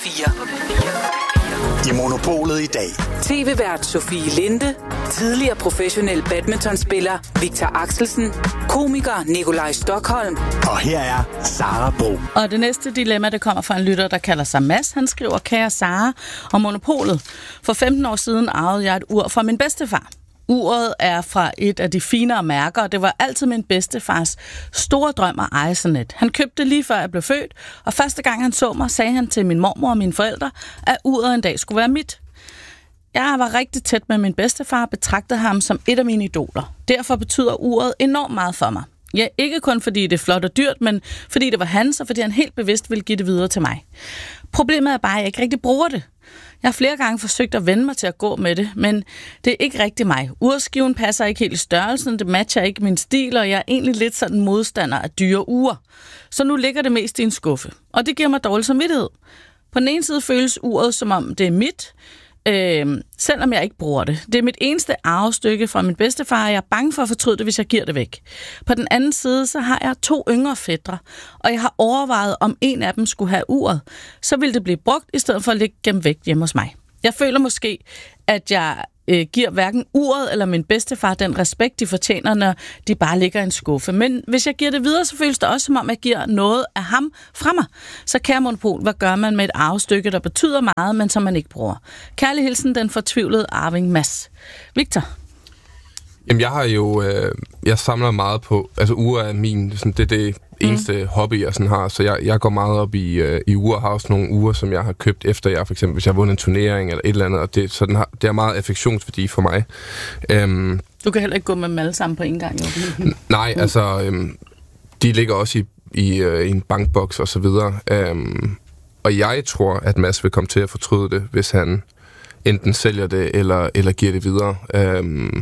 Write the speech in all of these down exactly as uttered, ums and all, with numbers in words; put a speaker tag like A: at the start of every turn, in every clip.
A: fire.
B: I Monopolet i dag.
A: T V-vært Sofie Linde, tidligere professionel badmintonspiller Victor Axelsen, komiker Nikolaj Stokholm.
B: Og her er Sara Bro.
C: Og det næste dilemma, det kommer fra en lytter, der kalder sig Mads. Han skriver: Kære Sara og Monopolet. For femten år siden arvede jeg et ur fra min bedstefar. Uret er fra et af de finere mærker, og det var altid min bedstefars store drøm at eje sådan et. Han købte det lige før jeg blev født, og første gang han så mig, sagde han til min mormor og mine forældre, at uret en dag skulle være mit. Jeg var rigtig tæt med min bedstefar og betragtede ham som et af mine idoler. Derfor betyder uret enormt meget for mig. Ja, ikke kun fordi det er flot og dyrt, men fordi det var hans, og fordi han helt bevidst ville give det videre til mig. Problemet er bare, at jeg ikke rigtig bruger det. Jeg har flere gange forsøgt at vende mig til at gå med det, men det er ikke rigtig mig. Urskiven passer ikke helt i størrelsen, det matcher ikke min stil, og jeg er egentlig lidt sådan modstander af dyre ure. Så nu ligger det mest i en skuffe, og det giver mig dårlig samvittighed. På den ene side føles uret, som om det er mit, øh, selvom jeg ikke bruger det. Det er mit eneste arvestykke fra min bedstefar, og jeg er bange for at fortryde det, hvis jeg giver det væk. På den anden side, så har jeg to yngre fætre, og jeg har overvejet, om en af dem skulle have uret. Så ville det blive brugt, i stedet for at ligge gemt væk hjemme hos mig. Jeg føler måske, at jeg øh, giver hverken uret eller min bedstefar den respekt, de fortjener, når de bare ligger i en skuffe. Men hvis jeg giver det videre, så føles det også, som om jeg giver noget af ham fra mig. Så kære Monopol, hvad gør man med et arvestykke, der betyder meget, men som man ikke bruger? Kærlig hilsen, den fortvivlede arving Mads. Victor?
D: Jamen, jeg har jo... Øh, jeg samler meget på... Altså, ure er min... Sådan, det er det eneste mm. hobby, jeg sådan har. Så jeg, jeg går meget op i, øh, i ure. Har også nogle ure, som jeg har købt efter jeg... For eksempel, hvis jeg har vundet en turnering eller et eller andet. Og det, så den har, det er meget affektionsværdi for mig. Øhm,
C: du kan heller ikke gå med dem alle sammen på en gang, jo.
D: n- nej, mm. altså... Øhm, de ligger også i, i, øh, i en bankboks og så videre. Øhm, og jeg tror, at Mads vil komme til at fortryde det, hvis han enten sælger det eller, eller giver det videre. Øhm,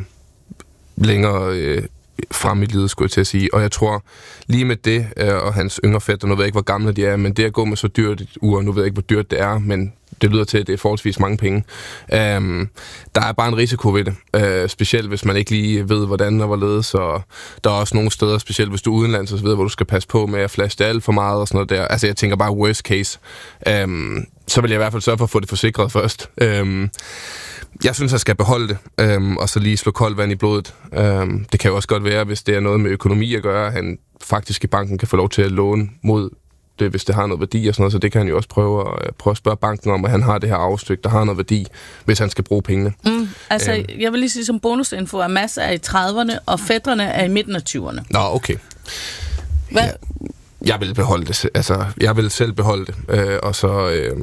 D: længere øh, frem i livet, skulle jeg til at sige. Og jeg tror, lige med det øh, og hans yngre fætter, nu ved jeg ikke, hvor gamle de er, men det at gå med så dyrt et ur, nu ved jeg ikke, hvor dyrt det er, men det lyder til, at det er forholdsvis mange penge. Øhm, der er bare en risiko ved det, øh, specielt hvis man ikke lige ved, hvordan og hvorledes, og der er også nogle steder, specielt hvis du er udenlands og så videre, hvor du skal passe på med at flashe det alt for meget og sådan noget der. Altså, jeg tænker bare worst case. Øhm, så vil jeg i hvert fald sørge for at få det forsikret først. Øhm, Jeg synes, jeg skal beholde det, øhm, og så lige slå koldt vand i blodet. Øhm, det kan jo også godt være, hvis det er noget med økonomi at gøre, at han faktisk i banken kan få lov til at låne mod det, hvis det har noget værdi og sådan noget. Så det kan han jo også prøve at, prøve at spørge banken om, at han har det her afstykke, der har noget værdi, hvis han skal bruge pengene.
C: Mm, altså,
D: øhm.
C: jeg vil lige sige som bonusinfo, at Mads er i trediverne, og fætrene er i midten af tyverne.
D: Nå, okay.
C: Hvad?
D: Ja, jeg vil beholde det. Altså, jeg vil selv beholde det, øh, og så... Øh,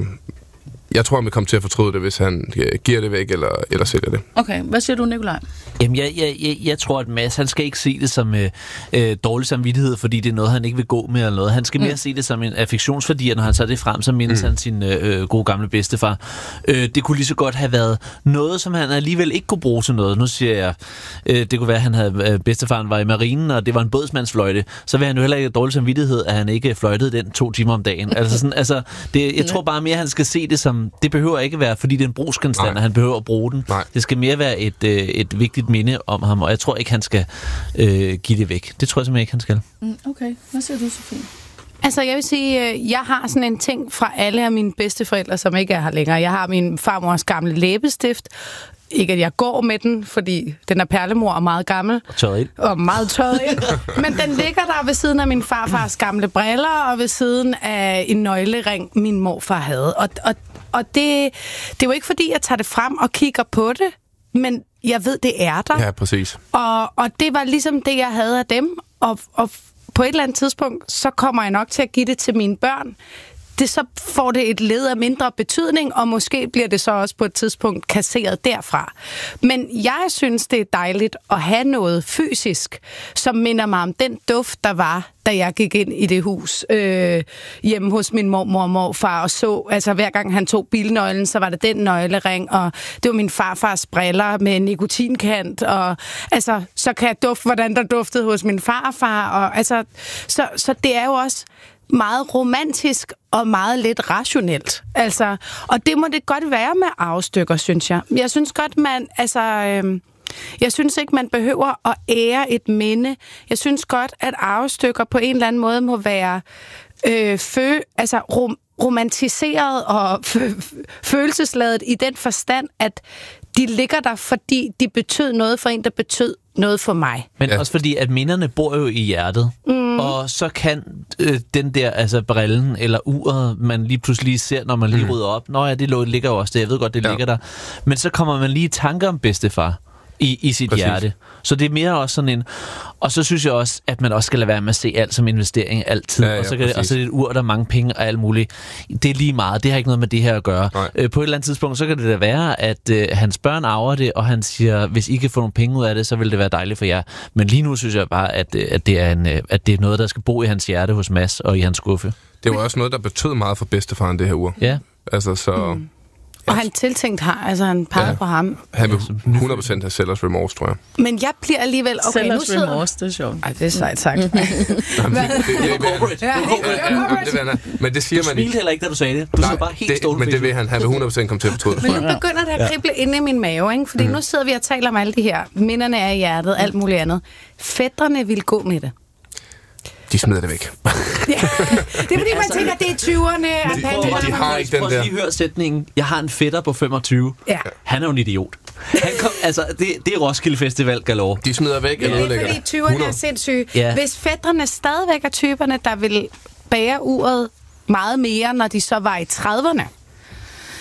D: Jeg tror, han vil komme til at fortryde det, hvis han giver det væk eller, eller sælger det.
C: Okay, hvad siger du, Nikolaj?
E: Jamen, jeg, jeg, jeg, jeg tror, at Mads, han skal ikke se det som øh, øh, dårlig samvittighed, fordi det er noget, han ikke vil gå med eller noget. Han skal mere mm. se det som en affektionsværdi, og når han tager det frem, så mindes mm. han sin øh, gode gamle bedstefar. Øh, det kunne lige så godt have været noget, som han alligevel ikke kunne bruge til noget. Nu siger jeg, øh, det kunne være, at han havde, øh, bedstefaren var i marinen, og det var en bådsmandsfløjte. Så vil han jo heller ikke have dårlig samvittighed, at han ikke fløjtede den to timer om dagen. Altså, sådan, altså det, jeg tror bare mere, at han skal se det som, det behøver ikke være, fordi det er en brugsgenstand, og han behøver at bruge den. Nej. Det skal mere være et, øh, et vigtigt minde om ham, og jeg tror ikke, han skal øh, give det væk. Det tror jeg simpelthen ikke, han skal.
C: Mm, okay, hvad siger du, Sofie?
F: Altså, jeg vil sige, jeg har sådan en ting fra alle af mine bedsteforældre, som ikke er her længere. Jeg har min farmors gamle læbestift. Ikke, at jeg går med den, fordi den er perlemor og meget gammel.
E: Og tørret ind. Og
F: meget tørret ind. Men den ligger der ved siden af min farfars gamle briller, og ved siden af en nøglering, min morfar havde. Og, og, og det, det er jo ikke, fordi jeg tager det frem og kigger på det, men jeg ved, det er der.
D: Ja, præcis.
F: Og, og det var ligesom det, jeg havde af dem. Og, og på et eller andet tidspunkt, så kommer jeg nok til at give det til mine børn. Det så får det et led af mindre betydning, og måske bliver det så også på et tidspunkt kasseret derfra. Men jeg synes, det er dejligt at have noget fysisk, som minder mig om den duft, der var, da jeg gik ind i det hus øh, hjemme hos min mormor og morfar og så, altså hver gang han tog bilnøglen, så var det den nøglering, og det var min farfars briller med nikotinkant, og altså, så kan jeg dufte, hvordan der duftede hos min farfar, og altså, så, så det er jo også meget romantisk og meget lidt rationelt. Altså, og det må det godt være med arvestykker, synes jeg. Jeg synes godt, man, altså, øh, jeg synes ikke, man behøver at ære et minde. Jeg synes godt, at arvestykker på en eller anden måde må være øh, fø, altså rom, romantiseret og f- følelsesladet i den forstand, at de ligger der, fordi de betød noget for en, der betød noget for mig.
E: Men
D: Ja.
E: også fordi, at minderne bor jo i hjertet. Mm. Og så kan øh, den der, altså brillen eller uret, man lige pludselig ser, når man lige mm. rydder op. Nå ja, det lå- ligger jo også der. Jeg ved godt, det
D: Ja.
E: ligger der. Men så kommer man lige i tanker om bedstefar i, i sit
D: Præcis.
E: hjerte. Så det er mere også sådan en... Og så synes jeg også, at man også skal lade være med at se alt som investering altid.
D: Ja, ja,
E: og, så kan det, og
D: præcis.
E: så er det et ur, der er mange penge og alt muligt. Det er lige meget. Det har ikke noget med det her at gøre. Øh, på et eller andet tidspunkt, så kan det da være, at øh, hans børn arver det, og han siger, hvis I kan få nogle penge ud af det, så vil det være dejligt for jer. Men lige nu synes jeg bare, at, øh, at, det, er en, øh, at det er noget, der skal bo i hans hjerte hos Mads og i hans skuffe.
D: Det var også noget, der betød meget for bedstefaren, det her ur.
E: Ja.
D: Altså, så... Mm.
F: Og han tiltænkt har, altså han peger
D: Ja.
F: på ham.
D: Han vil hundrede procent have sellers remorse, tror jeg.
F: Men jeg bliver alligevel... Okay, nu
C: Sellers
F: sidder...
C: remorse, det er sjovt.
F: Ej, det er sejt sagt.
D: Jamen, det, det, det, det,
F: Ja,
D: det, det, det, det, men det siger
E: Du
D: man ikke.
E: smilte heller ikke, da du sagde det. Du så bare helt
D: det,
E: stolt.
D: men det vil han. Han vil hundrede procent komme til at fortryde det.
F: Men nu begynder det at krible inde i min mave, ikke? Fordi mm. nu sidder vi og taler om alle de her. Minderne er i hjertet, alt muligt andet. Fætrene vil gå med det.
D: De smider det væk.
F: Ja. Det er fordi, man tænker, det er tyverne.
D: de- de- de har ikke den
E: Prøv
D: der-
E: at lige høre sætningen. Jeg har en fætter på femogtyve.
F: Ja.
E: Han er jo en idiot. Han kom, altså, det, det er Roskilde Festival galore.
D: De smider væk eller
F: Det er
D: ødelægger
F: fordi,
D: det.
F: tyverne er
D: hundrede.
F: sindssyge.
E: Ja.
F: Hvis fætrene stadigvæk er typerne, der vil bære uret meget mere, når de så var i trediverne,